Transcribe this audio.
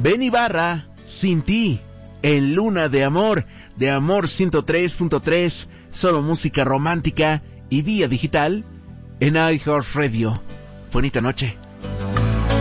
Ben Ibarra, Sin Ti, en Luna de Amor 103.3, solo música romántica y vía digital en iHeartRadio. Bonita noche.